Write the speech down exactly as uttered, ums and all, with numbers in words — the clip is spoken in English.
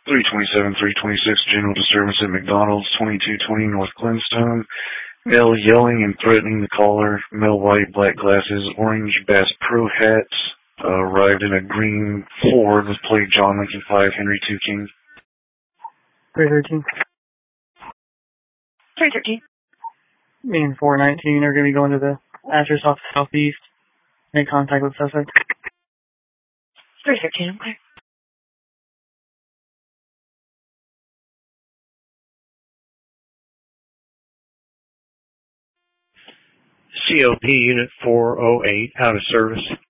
three twenty-seven, three twenty-six, general disturbance at McDonald's, twenty-two twenty North Glenstone. Male yelling and threatening the caller. Male white, black glasses, orange Bass Pro hats. Uh, arrived in a green Ford with plate John Lincoln five, Henry two King. three thirteen. three thirteen. Me and four nineteen are going to be going to the address off southeast. Make contact with suspect. three thirteen, okay. C O P Unit four oh eight, out of service.